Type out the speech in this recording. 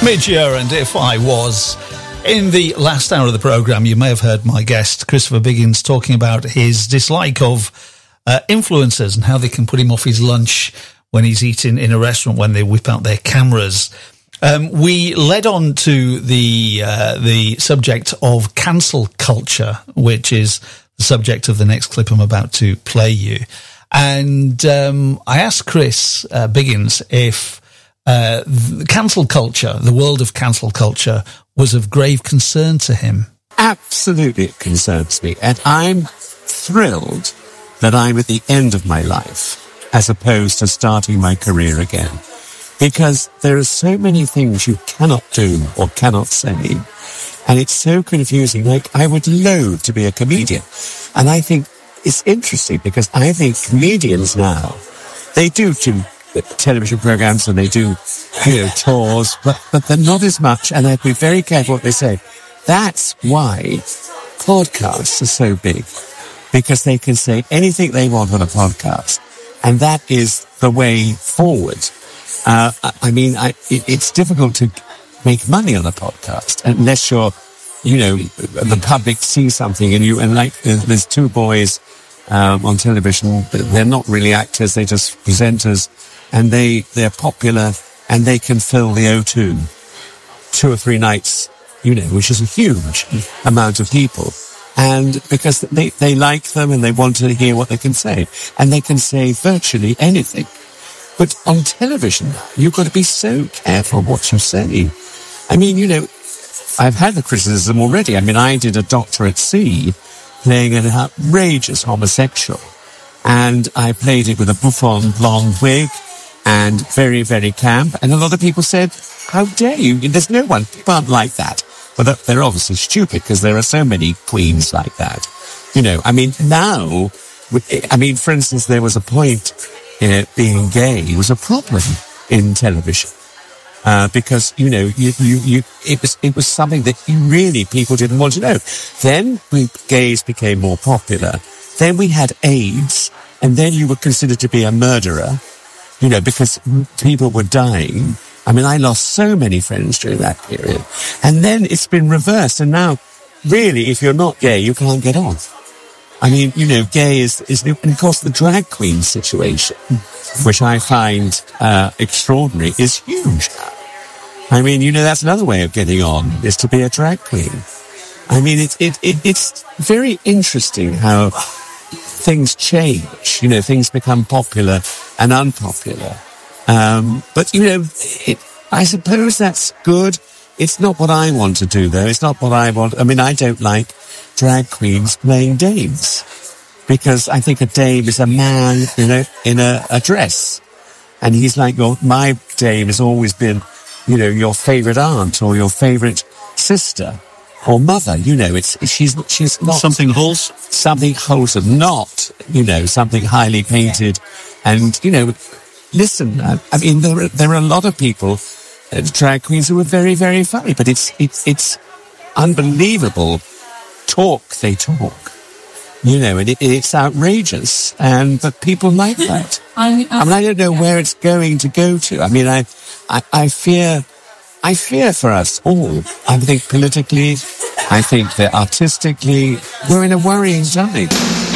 Midge-Ure and If I Was. In the last hour of the programme, you may have heard my guest, Christopher Biggins, talking about his dislike of influencers and how they can put him off his lunch when he's eating in a restaurant when they whip out their cameras. We led on to the subject of cancel culture, which is the subject of the next clip I'm about to play you. And I asked Chris Biggins if cancel culture, the world of cancel culture, was of grave concern to him. Absolutely, it concerns me. And I'm thrilled that I'm at the end of my life as opposed to starting my career again. Because there are so many things you cannot do or cannot say. And it's so confusing. Like, I would loathe to be a comedian. And I think it's interesting because I think comedians now, they do television programs and they do, tours, but they're not as much, and they'd be very careful what they say. That's why podcasts are so big, because they can say anything they want on a podcast, and that is the way forward. It's difficult to make money on a podcast unless you're, the public sees something and there's two boys on television, they're not really actors, they're just presenters, and they're popular, and they can fill the O2 2 or 3 nights, which is a huge amount of people. And because they like them and they want to hear what they can say. And they can say virtually anything. But on television, you've got to be so careful what you say. I've had the criticism already. I did a Doctor at Sea playing an outrageous homosexual. And I played it with a bouffant blonde wig and very, very camp. And a lot of people said, how dare you? There's no one, people aren't like that. But they're obviously stupid because there are so many queens like that. Now, for instance, there was a point being gay was a problem in television. Because, it was something that really people didn't want to know. Then gays became more popular. Then we had AIDS, and then you were considered to be a murderer, because people were dying. I lost so many friends during that period. And then it's been reversed, and now, really, if you're not gay, you can't get on. Gay is, and of course, the drag queen situation, which I find extraordinary, is huge now. That's another way of getting on, is to be a drag queen. It's very interesting how things change. Things become popular and unpopular. I suppose that's good. It's not what I want to do, though. It's not what I want. I don't like drag queens playing dames, because I think a dame is a man, in a dress. And he's like, my dame has always been, your favourite aunt or your favourite sister or mother. She's not something wholesome. Something wholesome, not, something highly painted. And, listen, there are a lot of people, drag queens, who are very, very funny, but it's unbelievable talk they talk, and it's outrageous, but people like that. I don't know where it's going to go to. I fear for us all. I think politically, I think that artistically, we're in a worrying time.